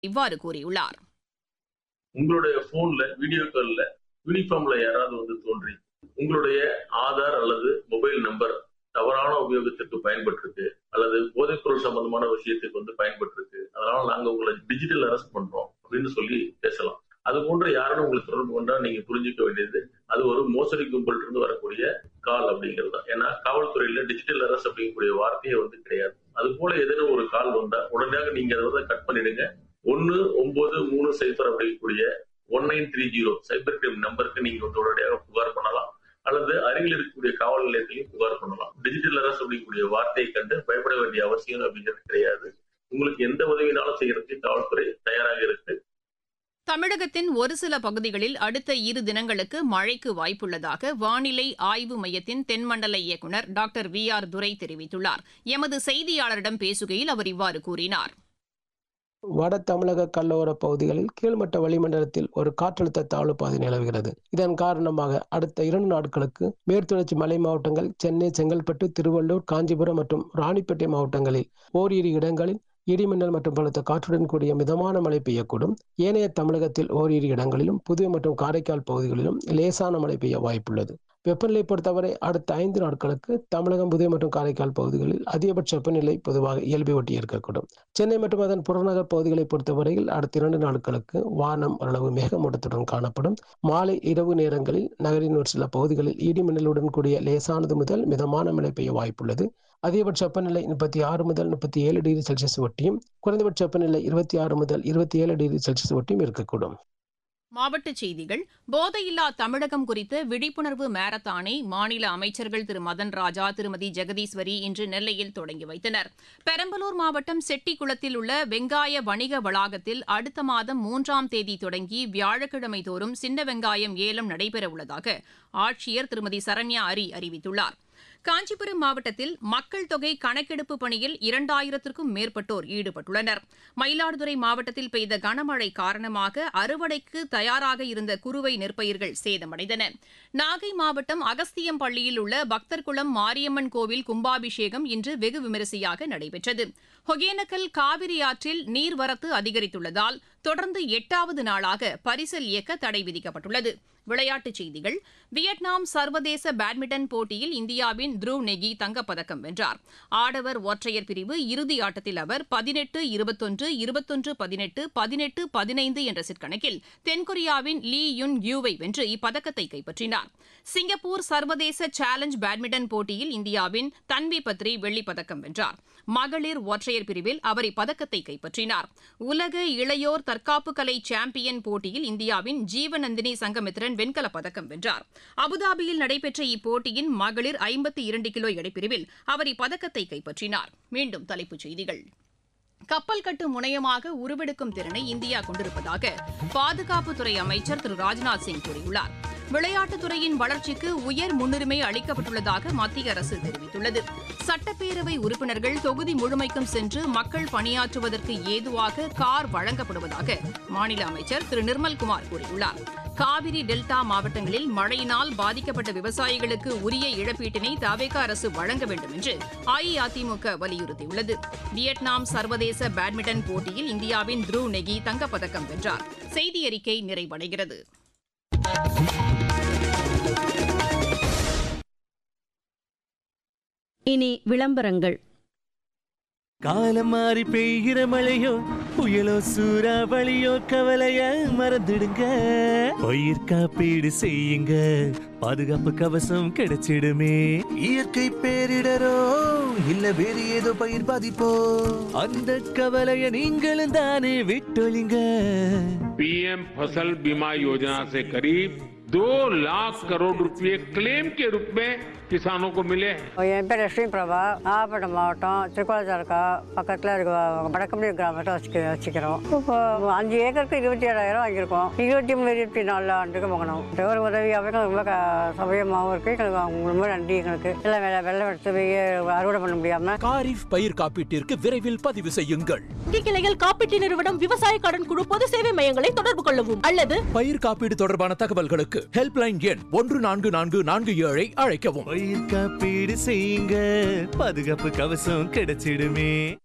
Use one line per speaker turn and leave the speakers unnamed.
இவ்வாறு கூறியுள்ளார்.
உங்களுடைய போன்ல வீடியோ கால்ல யூனிஃபார்ம்ல யாராவது வந்து தோன்றி உங்களுடைய ஆதார் அல்லது மொபைல் நம்பர் தவறான உபயோகத்திற்கு பயன்பட்டிருக்கு அல்லது போதைப்பொருள் சம்பந்தமான விஷயத்துக்கு வந்து பயன்பட்டிருக்கு, அதனால நாங்க உங்களை டிஜிட்டல் அரெஸ்ட் பண்றோம் அப்படின்னு சொல்லி பேசலாம். அது போன்ற யாரும் உங்களுக்கு தொடர்பு கொண்டா நீங்க புரிஞ்சுக்க வேண்டியது அது ஒரு மோசடி கும்பல் இருந்து வரக்கூடிய கால் அப்படிங்கிறது தான். ஏன்னா காவல்துறையில டிஜிட்டல் அரெஸ்ட் அப்படிங்கக்கூடிய வார்த்தையே வந்து கிடையாது. அது போல ஏதேனும் ஒரு கால் வந்தா உடனடியாக நீங்க அதை வந்து கட் பண்ணிடுங்க. 1930 அப்படிங்கக்கூடிய 1930 சைபர் கிரைம் நம்பருக்கு நீங்க வந்து உடனடியாக புகார் பண்ணலாம் அல்லது அருகில் இருக்கக்கூடிய காவல் நிலையத்திலையும் புகார் பண்ணலாம். டிஜிட்டல் அரெஸ்ட் அப்படிங்கக்கூடிய வார்த்தையை கண்டு பயப்பட வேண்டிய அவசியம் அப்படிங்கிறது கிடையாது. உங்களுக்கு எந்த உதவினாலும் செய்யறதுக்கு காவல்துறை தயாராக இருக்கு.
தமிழகத்தின் ஒரு சில பகுதிகளில் அடுத்த 2 தினங்களுக்கு மழைக்கு வாய்ப்புள்ளதாக வானிலை ஆய்வு மையத்தின் தென்மண்டல இயக்குநர் டாக்டர் VR துரை தெரிவித்துள்ளார். எமது செய்தியாளரிடம் பேசுகையில் அவர் இவ்வாறு கூறினார்.
வட தமிழக கடலோர பகுதிகளில் கீழ்மட்ட வளிமண்டலத்தில் ஒரு காற்றழுத்த தாழ்வு பாதை நிலவுகிறது. இதன் காரணமாக அடுத்த 2 நாட்களுக்கு மேற்குத்தொடர்ச்சி மலை மாவட்டங்கள், சென்னை, செங்கல்பட்டு, திருவள்ளூர், காஞ்சிபுரம் மற்றும் ராணிப்பேட்டை மாவட்டங்களில் ஓரிரு இடங்களில் இடிமின்னல் மற்றும் பலத்த காற்றுடன் கூடிய மிதமான மழை பெய்யக்கூடும். ஏனைய தமிழகத்தில் ஓரிரு இடங்களிலும் புதுவை மற்றும் காரைக்கால் பகுதிகளிலும் லேசான மழை பெய்ய வாய்ப்புள்ளது. வெப்பநிலை பொறுத்தவரை அடுத்த 5 நாட்களுக்கு தமிழகம், புதுவை மற்றும் காரைக்கால் பகுதிகளில் அதிகபட்ச வெப்பநிலை பொதுவாக இயல்பை ஒட்டி இருக்கக்கூடும். சென்னை மற்றும் அதன் புறநகர் பகுதிகளை பொறுத்தவரையில் அடுத்த 2 நாட்களுக்கு வானம் ஓரளவு மேகமூட்டத்துடன் காணப்படும். மாலை இரவு நேரங்களில் நகரின் ஒரு சில பகுதிகளில் இடிமின்னலுடன் கூடிய லேசானது முதல் மிதமான மழை பெய்ய வாய்ப்புள்ளது. அதிகபட்ச வெப்பநிலை 36 முதல் 37 டிகிரி செல்சியஸ் ஒட்டியும் குறைந்தபட்ச வெப்பநிலை 26 முதல் 27 டிகிரி செல்சியஸ் ஒட்டியும் இருக்கக்கூடும்.
மாவட்டச் செய்திகள். போதையில்லா தமிழகம் குறித்த விழிப்புணர்வு மாரத்தானை மாநில அமைச்சர்கள் திரு மதன் ராஜா, திருமதி ஜெகதீஸ்வரி இன்று நெல்லையில் தொடங்கி வைத்தனர். பெரம்பலூர் மாவட்டம் செட்டிக்குளத்தில் உள்ள வெங்காய வணிக வளாகத்தில் அடுத்த மாதம் 3ஆம் தேதி தொடங்கி வியாழக்கிழமை தோறும் சின்ன வெங்காயம் ஏலம் நடைபெறவுள்ளதாக ஆட்சியர் திருமதி சரண்யா அரி அறிவித்துள்ளார். காஞ்சிபுரம் மாவட்டத்தில் மக்கள் தொகை கணக்கெடுப்பு பணியில் 2000க்கும் மேற்பட்டோர் ஈடுபட்டுள்ளனர். மயிலாடுதுறை மாவட்டத்தில் பெய்த கனமழை காரணமாக அறுவடைக்கு தயாராக இருந்த குறுவை நெற்பயிர்கள் சேதமடைந்தன. நாகை மாவட்டம் அகஸ்தியம்பள்ளியில் உள்ள பக்தர்குளம் மாரியம்மன் கோவில் கும்பாபிஷேகம் இன்று வெகு விமரிசையாக நடைபெற்றது. ஒகேனக்கல் காவிரி ஆற்றில் நீர்வரத்து அதிகரித்துள்ளதால் தொடர்ந்து 8வது நாளாக பரிசல் இயக்க தடை விதிக்கப்பட்டுள்ளது. விளையாட்டுச் செய்திகள். வியட்நாம் சர்வதேச பேட்மிண்டன் போட்டியில் இந்தியாவின் த்ருவ் நெகி தங்கப்பதக்கம் வென்றார். ஆடவர் ஒற்றையர் பிரிவு இறுதி ஆட்டத்தில் அவர் 18-21, 21-18, 18-15 என்ற செட் கணக்கில் தென்கொரியாவின் லீ யுன் யூவை வென்று இப்பதக்கத்தை கைப்பற்றினார். சிங்கப்பூர் சர்வதேச சேலஞ்ச் பேட்மிண்டன் போட்டியில் இந்தியாவின் தன்வி பத்ரி வெள்ளிப்பதக்கம் வென்றார். மகளிர் ஒற்றையர் பிரிவில் அவர் இப்பதக்கத்தை கைப்பற்றினார். உலக இளையோர் தற்காப்பு கலை சாம்பியன் போட்டியில் இந்தியாவின் ஜீவநந்தினி சங்கமித்ரன் வெண்கலப் பதக்கம் வென்றார். அபுதாபியில் நடைபெற்ற இப்போட்டியின் மகளிர் 52 கிலோ எடைப்பிரிவில் அவர் இப்பதக்கத்தை கைப்பற்றினார். மீண்டும் தலைப்புச் செய்திகள். கப்பல் கட்டு முனையமாக உருவெடுக்கும் திறனை இந்தியா கொண்டிருப்பதாக பாதுகாப்புத்துறை அமைச்சர் திரு ராஜ்நாத் சிங் கூறியுள்ளார். விளையாட்டுத்துறையின் வளர்ச்சிக்கு உயர் முன்னுரிமை அளிக்கப்பட்டுள்ளதாக மத்திய அரசு தெரிவித்துள்ளது. சட்டப்பேரவை உறுப்பினர்கள் தொகுதி முழுமைக்கும் சென்று மக்கள் பணியாற்றுவதற்கு ஏதுவாக கார் வழங்கப்படுவதாக மாநில அமைச்சர் திரு நிர்மல்குமார் கூறியுள்ளார். காவிரி டெல்டா மாவட்டங்களில் மழையினால் பாதிக்கப்பட்ட விவசாயிகளுக்கு உரிய இழப்பீட்டினை தவேக அரசு வழங்க வேண்டும் என்று அஇஅதிமுக வலியுறுத்தியுள்ளது. வியட்நாம் சர்வதேச பேட்மிண்டன் போட்டியில் இந்தியாவின் த்ருவ் நெகி தங்கப்பதக்கம் வென்றார். செய்தி அறிக்கை நிறைவடைகிறது.
இனி விளம்பரங்கள்.
காலம் மாறி பெய்கிற மழையோ புயலோ சூறாவளியோ கவலைய மறந்துடுங்க, பயிர் காப்பீடு செய்யுங்க, பாதுகாப்பு கவசம் கிடைச்சிடுமே.
இயற்கை பேரிடரோ இல்ல வேறு ஏதோ பயிர் பாதிப்போ
அந்த கவலைய நீங்களும் தானே விட்டொழிங்க.
पीएम फसल बीमा योजना से करीब 2 लाख करोड़ रुपए क्लेम के रूप में किसानों को मिले हैं.
என் பேர் லட்சுமி பிரபா, நாகப்பட்டினம் மாவட்டம் திருக்கோளத்தாலுக்கா பக்கத்தில் இருக்க வடக்கம்பி கிராமத்தை வச்சுக்கிறோம். இப்போ 5 ஏக்கருக்கு 27,000 வாங்கியிருக்கோம். 23-24 ஆண்டுக்கு வாங்கணும். ஒரு உதவியாகவே ரொம்ப சௌகரியமாகவும் இருக்கு. எங்களுக்கு ரொம்ப நன்றி. எங்களுக்கு எல்லாம் வெள்ளம் எடுத்து போய் அறுவடை பண்ண முடியாம
காரிஃப் பயிர் காப்பீட்டிற்கு விரைவில் பதிவு செய்யுங்கள்.
கிளைகள் காப்பீட்டு நிறுவனம், விவசாய கடன் குழு, பொது சேவை மையங்களை தொடர்பு கொள்ளவும் அல்லது
பயிர் காப்பீடு தொடர்பான தகவல்களுக்கு ஹெல்ப்லைன் எண் 144447 அழைக்கவும்.
பயிர் காப்பீடு செய்யுங்க, பாதுகாப்பு கவசம் கிடைச்சிடுமே.